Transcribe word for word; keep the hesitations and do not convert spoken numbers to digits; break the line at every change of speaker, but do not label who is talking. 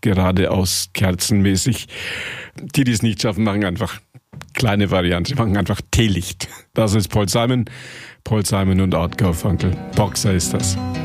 geradeaus kerzenmäßig. Die, die es nicht schaffen, machen einfach kleine Variante, machen einfach Teelicht. Das ist Paul Simon, Paul Simon und Art Garfunkel. Boxer ist das.